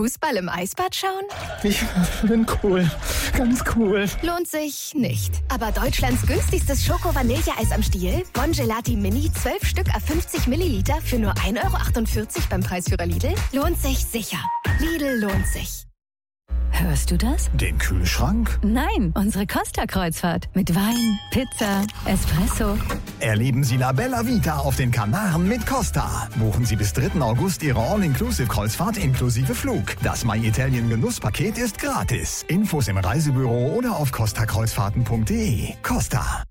Fußball im Eisbad schauen? Ich bin cool. Ganz cool. Lohnt sich nicht. Aber Deutschlands günstigstes Schoko-Vanilleeis am Stiel? Bon Gelati Mini, 12 Stück à 50 Milliliter für nur 1,48 € beim Preisführer Lidl? Lohnt sich sicher. Lidl lohnt sich. Hörst du das? Den Kühlschrank? Nein, unsere Costa-Kreuzfahrt. Mit Wein, Pizza, Espresso. Erleben Sie La Bella Vita auf den Kanaren mit Costa. Buchen Sie bis 3. August Ihre All-Inclusive-Kreuzfahrt inklusive Flug. Das My Italien Genusspaket ist gratis. Infos im Reisebüro oder auf costakreuzfahrten.de. Costa.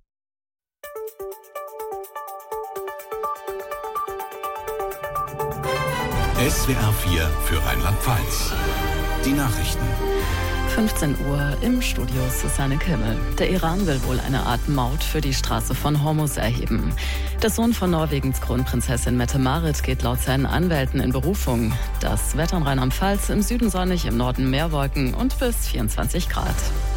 SWR 4 für Rheinland-Pfalz. Die Nachrichten. 15 Uhr im Studio Susanne Kimmel. Der Iran will wohl eine Art Maut für die Straße von Hormuz erheben. Der Sohn von Norwegens Kronprinzessin Mette-Marit geht laut seinen Anwälten in Berufung. Das Wetter in Rheinland-Pfalz: im Süden sonnig, im Norden mehr Wolken und bis 24 Grad.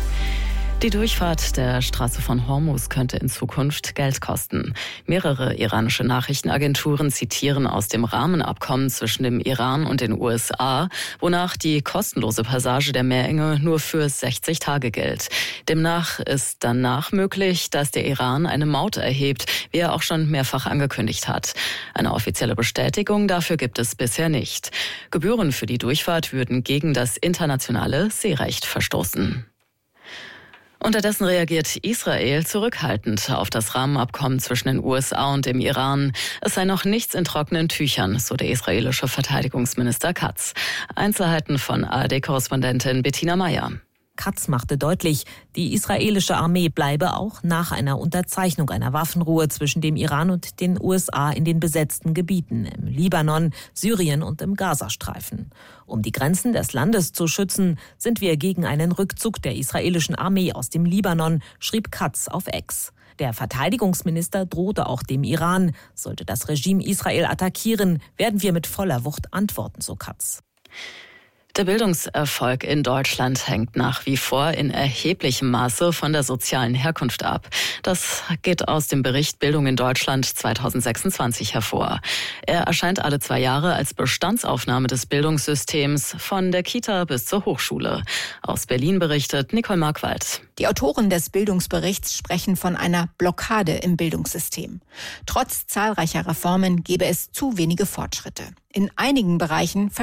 Die Durchfahrt der Straße von Hormuz könnte in Zukunft Geld kosten. Mehrere iranische Nachrichtenagenturen zitieren aus dem Rahmenabkommen zwischen dem Iran und den USA, wonach die kostenlose Passage der Meerenge nur für 60 Tage gilt. Demnach ist danach möglich, dass der Iran eine Maut erhebt, wie er auch schon mehrfach angekündigt hat. Eine offizielle Bestätigung dafür gibt es bisher nicht. Gebühren für die Durchfahrt würden gegen das internationale Seerecht verstoßen. Unterdessen reagiert Israel zurückhaltend auf das Rahmenabkommen zwischen den USA und dem Iran. Es sei noch nichts in trockenen Tüchern, so der israelische Verteidigungsminister Katz. Einzelheiten von ARD-Korrespondentin Bettina Meyer. Katz machte deutlich, die israelische Armee bleibe auch nach einer Unterzeichnung einer Waffenruhe zwischen dem Iran und den USA in den besetzten Gebieten im Libanon, Syrien und im Gazastreifen. Um die Grenzen des Landes zu schützen, sind wir gegen einen Rückzug der israelischen Armee aus dem Libanon, schrieb Katz auf X. Der Verteidigungsminister drohte auch dem Iran. Sollte das Regime Israel attackieren, werden wir mit voller Wucht antworten, so Katz. Der Bildungserfolg in Deutschland hängt nach wie vor in erheblichem Maße von der sozialen Herkunft ab. Das geht aus dem Bericht Bildung in Deutschland 2026 hervor. Er erscheint alle 2 Jahre als Bestandsaufnahme des Bildungssystems von der Kita bis zur Hochschule. Aus Berlin berichtet Nicole Markwald. Die Autoren des Bildungsberichts sprechen von einer Blockade im Bildungssystem. Trotz zahlreicher Reformen gebe es zu wenige Fortschritte. In einigen Bereichen